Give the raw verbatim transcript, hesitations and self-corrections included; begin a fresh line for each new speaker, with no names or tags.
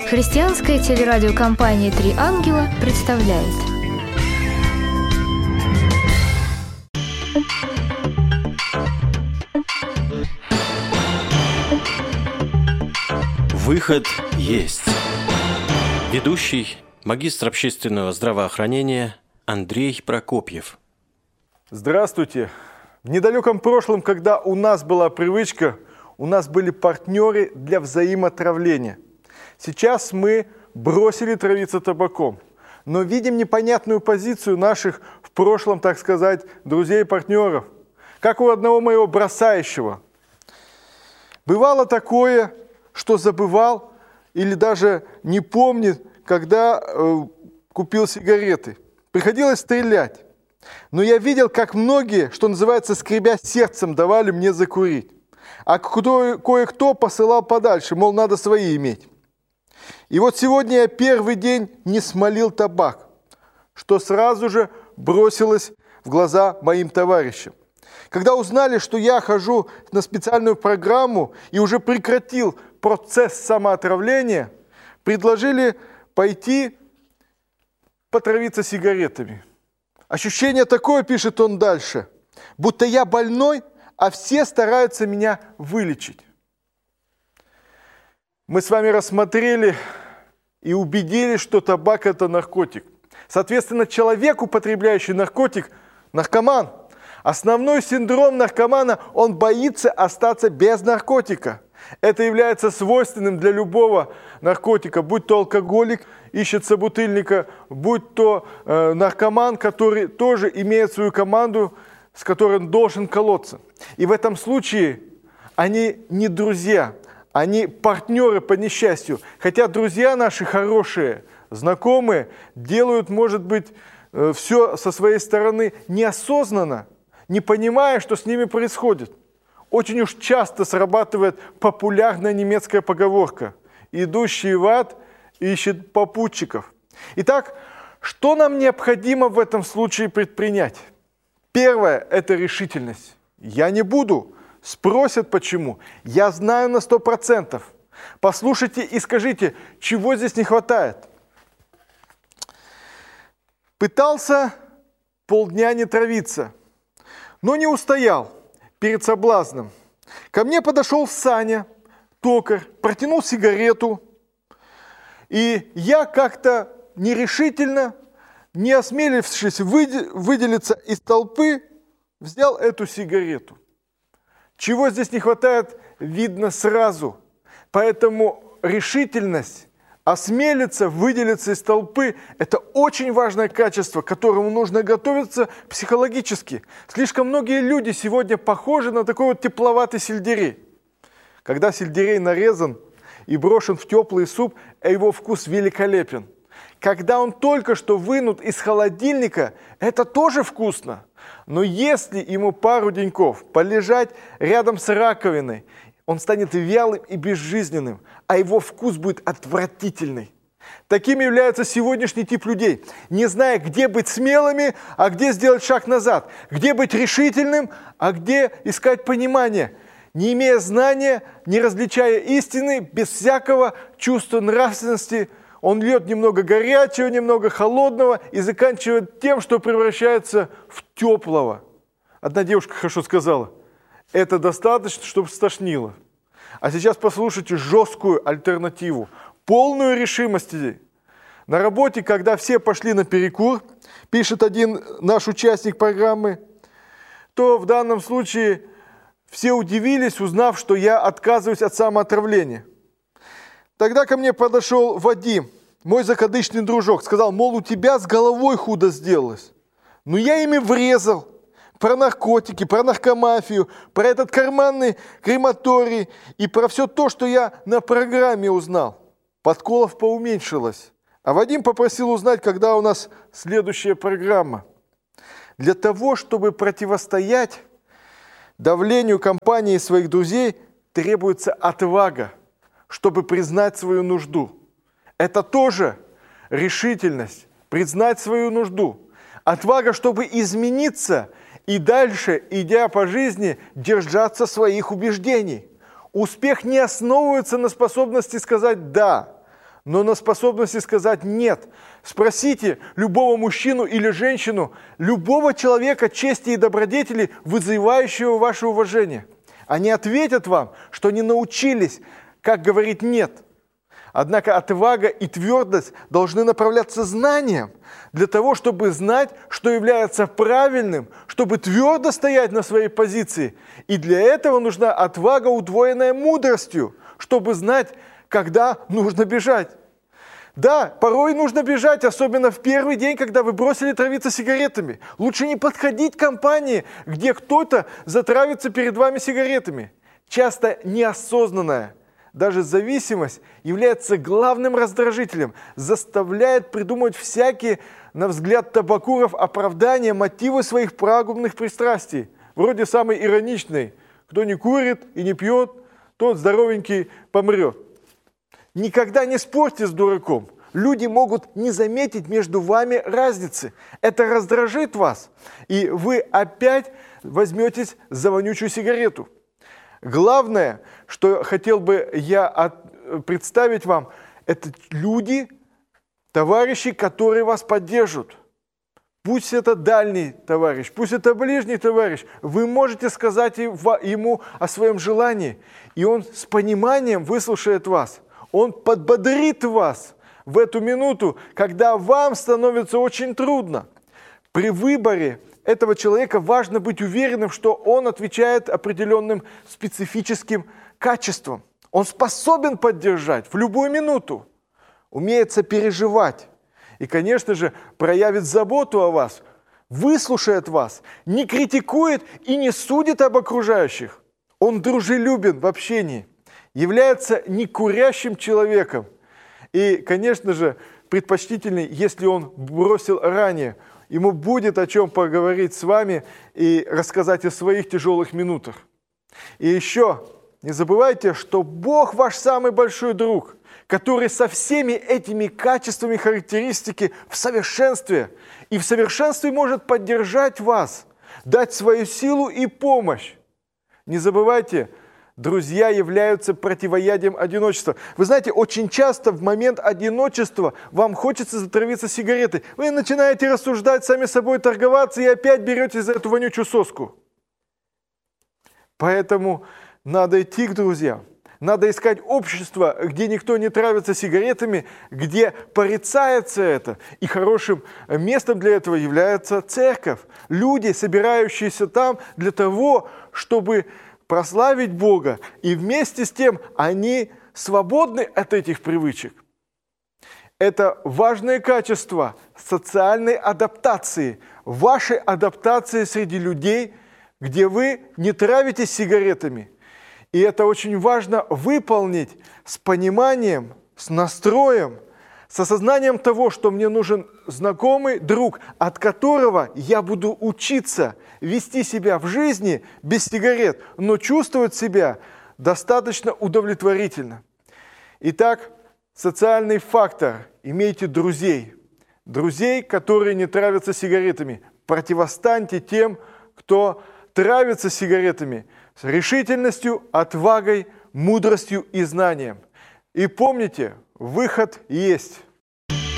Христианская телерадиокомпания «Три ангела» представляет.
Выход есть. Ведущий, магистр общественного здравоохранения Андрей Прокопьев.
Здравствуйте. В недалеком прошлом, когда у нас была привычка, у нас были партнеры для взаимотравления. Сейчас мы бросили травиться табаком, но видим непонятную позицию наших в прошлом, так сказать, друзей и партнеров, как у одного моего бросающего. Бывало такое, что забывал или даже не помнит, когда э, купил сигареты. Приходилось стрелять. Но я видел, как многие, что называется, скребя сердцем, давали мне закурить. А кто, кое-кто посылал подальше, мол, надо свои иметь. И вот сегодня я первый день не смолил табак, что сразу же бросилось в глаза моим товарищам. Когда узнали, что я хожу на специальную программу и уже прекратил процесс самоотравления, предложили пойти потравиться сигаретами. Ощущение такое, пишет он дальше, будто я больной, а все стараются меня вылечить. Мы с вами рассмотрели и убедились, что табак – это наркотик. Соответственно, человек, употребляющий наркотик, наркоман. Основной синдром наркомана – он боится остаться без наркотика. Это является свойственным для любого наркотика, будь то алкоголик, ищет собутыльника, будь то э, наркоман, который тоже имеет свою команду, с которой он должен колоться. И в этом случае они не друзья, они партнеры по несчастью. Хотя друзья наши хорошие, знакомые, делают, может быть, э, все со своей стороны неосознанно, не понимая, что с ними происходит. Очень уж часто срабатывает популярная немецкая поговорка: «Идущий в ад ищет попутчиков». Итак, что нам необходимо в этом случае предпринять? Первое – это решительность. Я не буду. Спросят, почему. Я знаю на сто процентов. Послушайте и скажите, чего здесь не хватает. Пытался полдня не травиться, но не устоял перед соблазном. Ко мне подошел Саня, токарь, протянул сигарету, и я как-то нерешительно, не осмелившись выделиться из толпы, взял эту сигарету. Чего здесь не хватает, видно сразу. Поэтому решительность, осмелиться выделиться из толпы – это очень важное качество, к которому нужно готовиться психологически. Слишком многие люди сегодня похожи на такой вот тепловатый сельдерей. Когда сельдерей нарезан и брошен в теплый суп, его вкус великолепен. Когда он только что вынут из холодильника, это тоже вкусно. Но если ему пару деньков полежать рядом с раковиной, он станет вялым и безжизненным, а его вкус будет отвратительный. Таким является сегодняшний тип людей, не зная, где быть смелыми, а где сделать шаг назад, где быть решительным, а где искать понимание, не имея знания, не различая истины, без всякого чувства нравственности. Он льет немного горячего, немного холодного и заканчивает тем, что превращается в теплого. Одна девушка хорошо сказала: это достаточно, чтобы стошнило. А сейчас послушайте жесткую альтернативу, полную решимости. На работе, когда все пошли на перекур, пишет один наш участник программы, то в данном случае все удивились, узнав, что я отказываюсь от самоотравления. Тогда ко мне подошел Вадим, мой закадычный дружок, сказал, мол, у тебя с головой худо сделалось. Но я ими врезал. Про наркотики, про наркомафию, про этот карманный крематорий и про все то, что я на программе узнал. Подколов поуменьшилось. А Вадим попросил узнать, когда у нас следующая программа. Для того, чтобы противостоять давлению компании своих друзей, требуется отвага, чтобы признать свою нужду. Это тоже решительность, признать свою нужду. Отвага, чтобы измениться и дальше, идя по жизни, держаться своих убеждений. Успех не основывается на способности сказать «да», но на способности сказать «нет». Спросите любого мужчину или женщину, любого человека чести и добродетели, вызывающего ваше уважение. Они ответят вам, что не научились, как говорить «нет». Однако отвага и твердость должны направляться знанием для того, чтобы знать, что является правильным, чтобы твердо стоять на своей позиции. И для этого нужна отвага, удвоенная мудростью, чтобы знать, когда нужно бежать. Да, порой нужно бежать, особенно в первый день, когда вы бросили травиться сигаретами. Лучше не подходить к компании, где кто-то затравится перед вами сигаретами. Часто неосознанная, даже зависимость является главным раздражителем, заставляет придумывать всякие, на взгляд табакуров, оправдания, мотивы своих пагубных пристрастий. Вроде самой ироничной: кто не курит и не пьет, тот здоровенький помрет. Никогда не спорьте с дураком. Люди могут не заметить между вами разницы. Это раздражит вас, и вы опять возьметесь за вонючую сигарету. Главное, что хотел бы я от, представить вам, это люди, товарищи, которые вас поддержат. Пусть это дальний товарищ, пусть это ближний товарищ. Вы можете сказать ему о своем желании, и он с пониманием выслушает вас. Он подбодрит вас в эту минуту, когда вам становится очень трудно. При выборе этого человека важно быть уверенным, что он отвечает определенным специфическим качествам. Он способен поддержать в любую минуту, умеет сопереживать и, конечно же, проявит заботу о вас, выслушает вас, не критикует и не судит об окружающих. Он дружелюбен в общении, является некурящим человеком и, конечно же, предпочтительней, если он бросил ранее. Ему будет о чем поговорить с вами и рассказать о своих тяжелых минутах. И еще не забывайте, что Бог ваш самый большой друг, который со всеми этими качествами, характеристики в совершенстве. И в совершенстве может поддержать вас, дать свою силу и помощь. Не забывайте, друзья являются противоядием одиночества. Вы знаете, очень часто в момент одиночества вам хочется затравиться сигаретой. Вы начинаете рассуждать, сами собой торговаться и опять берете за эту вонючую соску. Поэтому надо идти к друзьям. Надо искать общество, где никто не травится сигаретами, где порицается это. И хорошим местом для этого является церковь. Люди, собирающиеся там для того, чтобы прославить Бога, и вместе с тем они свободны от этих привычек. Это важное качество социальной адаптации, вашей адаптации среди людей, где вы не травитесь сигаретами. И это очень важно выполнить с пониманием, с настроем, с осознанием того, что мне нужен знакомый друг, от которого я буду учиться вести себя в жизни без сигарет, но чувствовать себя достаточно удовлетворительно. Итак, социальный фактор. Имейте друзей. Друзей, которые не травятся сигаретами. Противостаньте тем, кто травится сигаретами с решительностью, отвагой, мудростью и знанием. И помните, выход есть.